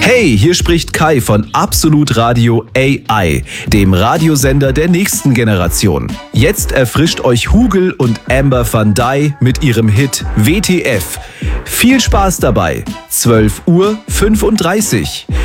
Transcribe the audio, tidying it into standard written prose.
Hey, hier spricht Kai von Absolut Radio AI, dem Radiosender der nächsten Generation. Jetzt erfrischt euch Hugel und Amber van Dijk mit ihrem Hit WTF. Viel Spaß dabei. 12:35 Uhr.